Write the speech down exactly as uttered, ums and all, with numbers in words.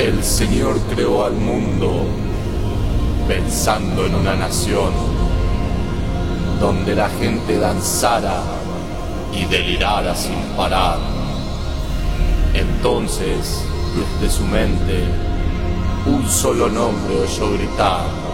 El Señor creó al mundo pensando en una nación donde la gente danzara y delirara sin parar. Entonces, desde su mente, un solo nombre oyó gritar: